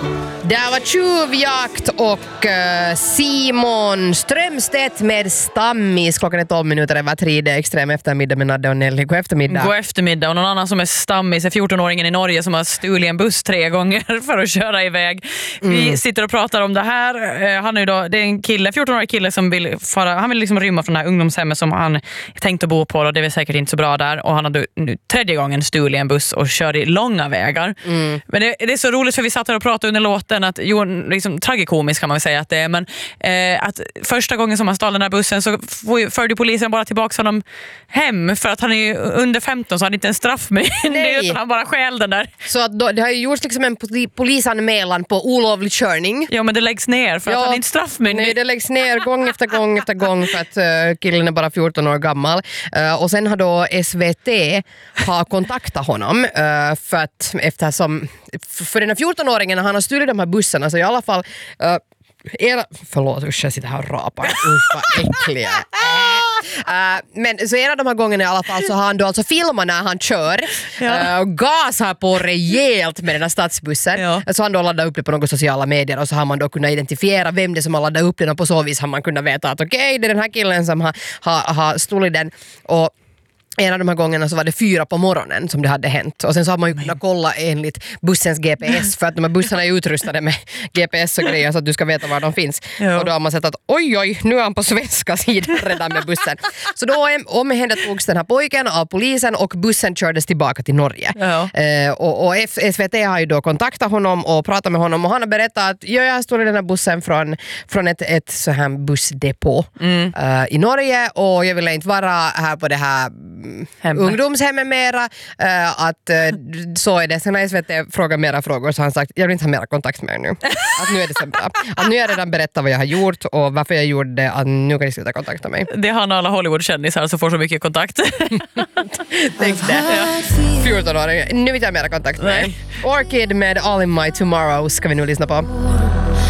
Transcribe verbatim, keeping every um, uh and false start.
Det var tjuvjakt och uh, Simon Strömstedt med Stammis. Klockan är tolv minuter över tre. Det är extrem eftermiddag med Nadde och Nelly. God eftermiddag. God eftermiddag. Och någon annan som är Stammis är fjortonåringen i Norge som har stulit en buss tre gånger för att köra iväg. Mm. Vi sitter och pratar om det här. Uh, han är då, det är en kille, fjortonårig kille som vill fara, han vill liksom rymma från det här ungdomshemmet som han tänkt att bo på. Och det är väl säkert inte så bra där. Och han har nu tredje gången stulit en buss och kör i långa vägar. Mm. Men det, det är så roligt för vi satt här och pratade under låten att jo, liksom tragikomiskt kan man väl säga att det är, men eh, att första gången som han stal den här bussen så förde polisen bara tillbaka honom hem för att han är under femton så han inte en straffmyndighet utan han bara skäl den där. Så att då, det har ju gjorts liksom en polisanmälan på olovlig körning. Ja, men det läggs ner för ja, att han är inte straffmyndig. Nej, det läggs ner gång efter gång efter gång för att uh, killen är bara fjorton år gammal. Uh, och sen har då S V T har kontaktat honom uh, för att eftersom för den här fjortonåringen han har stulit de här bussarna så i alla fall uh, era, förlåt usch jag sitter här och rapar usch vad äckliga Uh, men så en av de här gångerna i alla fall så har han då alltså filmat när han kör ja. uh, och gasar på rejält med den här stadsbussen ja. Så han då laddar upp det på några sociala medier och så har man då kunnat identifiera vem det som har laddat upp den och på så vis har man kunnat veta att okej okay, det är den här killen som har, har, har stulit den och en av de här gångerna så var det fyra på morgonen som det hade hänt. Och sen så har man ju kunnat kolla enligt bussens G P S för att de här bussarna är utrustade med G P S och grejer så att du ska veta var de finns. Jo. Och då har man sett att oj oj, nu är han på svenska sidan redan med bussen. Så då omhändertogs den här pojken av polisen och bussen kördes tillbaka till Norge. Eh, och, och S V T har ju då kontaktat honom och pratat med honom och han har berättat att ja, jag står i den här bussen från, från ett, ett så här bussdepå mm. uh, i Norge och jag vill inte vara här på det här Hemma. ungdomshemmet mera uh, att uh, så är det. Sen har S V T frågat mera frågor så har han sagt jag vill inte ha mera kontakt med er nu. Att nu är det så bra. Att nu har jag redan berättat vad jag har gjort och varför jag gjorde det. Att nu kan ni sluta kontakta mig. Det har alla Hollywood-kändisar som får så mycket kontakt. Tänk det. fjorton år. Nu vill jag ha mera kontakt med er. Orchid med All in my tomorrow ska vi nu lyssna på.